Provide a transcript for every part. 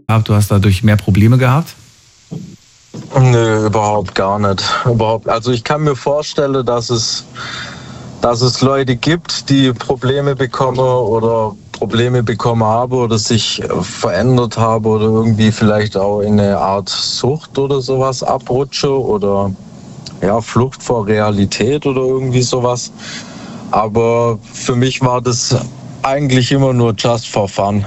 du hast dadurch mehr Probleme gehabt? Nö, überhaupt gar nicht. Also ich kann mir vorstellen, dass es Leute gibt, die Probleme bekommen oder Probleme bekommen haben oder sich verändert haben oder irgendwie vielleicht auch in eine Art Sucht oder sowas abrutschen oder ja, Flucht vor Realität oder irgendwie sowas. Aber für mich war das eigentlich immer nur just for fun.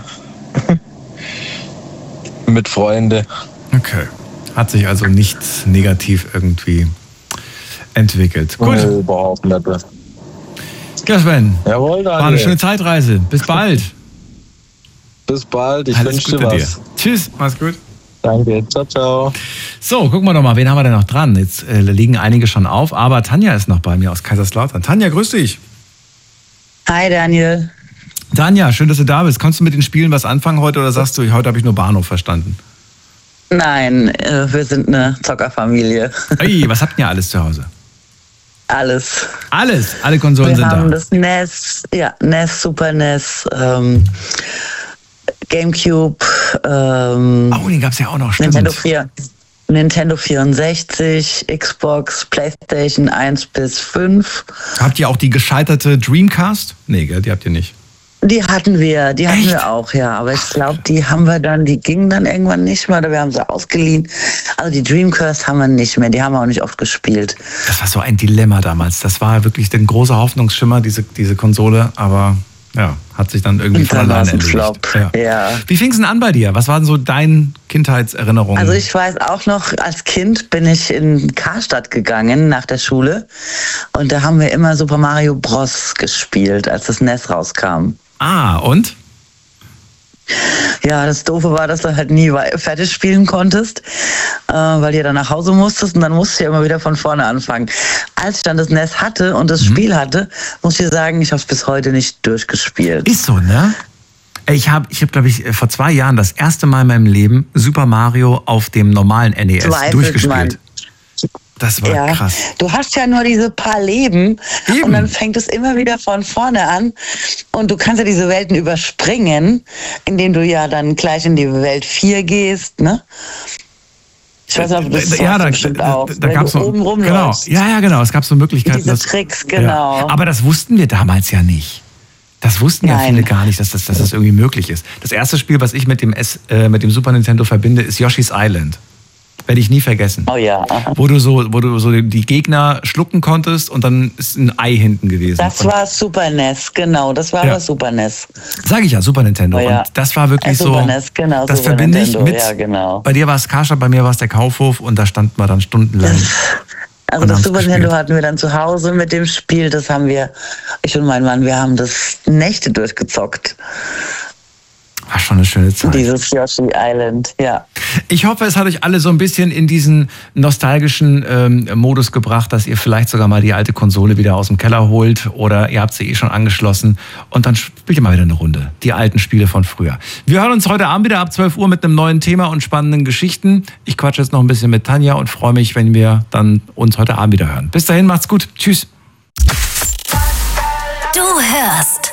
Mit Freunden. Okay. Hat sich also nichts negativ irgendwie entwickelt. Gut. Nee, überhaupt nicht. Ja, Sven. Jawohl, Daniel. War eine schöne Zeitreise. Bis bald. Bis bald. Ich Alles wünsche dir Gute was. dir. Tschüss. Mach's gut. Danke. Ciao, ciao. So, gucken wir doch mal, wen haben wir denn noch dran? Jetzt liegen einige schon auf, aber Tanja ist noch bei mir aus Kaiserslautern. Tanja, grüß dich. Hi, Daniel. Tanja, schön, dass du da bist. Konntest du mit den Spielen was anfangen heute oder sagst du, heute habe ich nur Bahnhof verstanden? Nein, wir sind eine Zockerfamilie. Hey, was habt ihr alles zu Hause? Alles. Alles? Alle Konsolen sind da? Wir haben das NES, ja, NES, Super NES, Gamecube, den gab's ja auch noch, stimmt. Nintendo 64, Xbox, Playstation 1 bis 5. Habt ihr auch die gescheiterte Dreamcast? Nee, gell, die habt ihr nicht. Die hatten wir auch, ja. Aber ich glaube, die gingen dann irgendwann nicht mehr oder wir haben sie ausgeliehen. Also die Dreamcast haben wir nicht mehr, die haben wir auch nicht oft gespielt. Das war so ein Dilemma damals. Das war wirklich ein großer Hoffnungsschimmer, diese Konsole, aber ja, hat sich dann irgendwie von alleine erledigt. Ja. Wie fing es denn an bei dir? Was waren so deine Kindheitserinnerungen? Also ich weiß auch noch, als Kind bin ich in Karstadt gegangen nach der Schule und da haben wir immer Super Mario Bros. Gespielt, als das NES rauskam. Ah, und? Ja, das Doofe war, dass du halt nie fertig spielen konntest, weil du dann nach Hause musstest und dann musst du ja immer wieder von vorne anfangen. Als ich dann das NES hatte und das Spiel hatte, muss ich sagen, ich habe es bis heute nicht durchgespielt. Ist so, ne? Ich hab, glaube ich, vor 2 Jahren das erste Mal in meinem Leben Super Mario auf dem normalen NES durchgespielt. Das war krass. Du hast ja nur diese paar Leben und dann fängt es immer wieder von vorne an und du kannst ja diese Welten überspringen, indem du ja dann gleich in die Welt 4 gehst, ne? Ich weiß nicht, ob das bestimmt auch. Da gab es oben rum. Genau. Ja, genau. Es gab so Möglichkeiten. Diese Tricks, genau. Ja. Aber das wussten wir damals ja nicht. Das wussten ja viele gar nicht, dass das irgendwie möglich ist. Das erste Spiel, was ich mit dem Super Nintendo verbinde, ist Yoshi's Island. Werde ich nie vergessen. Oh ja. Wo du so die Gegner schlucken konntest und dann ist ein Ei hinten gewesen. Das war Super NES, genau. Das war aber Super NES. Sag ich ja, Super Nintendo. Oh ja. Und das war wirklich Super NES, genau. Das Super verbinde ich Nintendo. mit. Ja, genau. Bei dir war es Karstadt, bei mir war es der Kaufhof und da standen wir dann stundenlang. Also das Super Nintendo hatten wir dann zu Hause mit dem Spiel. Das haben ich und mein Mann, wir haben das Nächte durchgezockt. War schon eine schöne Zeit. Dieses Yoshi Island, ja. Ich hoffe, es hat euch alle so ein bisschen in diesen nostalgischen Modus gebracht, dass ihr vielleicht sogar mal die alte Konsole wieder aus dem Keller holt oder ihr habt sie schon angeschlossen und dann spielt ihr mal wieder eine Runde. Die alten Spiele von früher. Wir hören uns heute Abend wieder ab 12 Uhr mit einem neuen Thema und spannenden Geschichten. Ich quatsche jetzt noch ein bisschen mit Tanja und freue mich, wenn wir dann uns heute Abend wieder hören. Bis dahin, macht's gut. Tschüss. Du hörst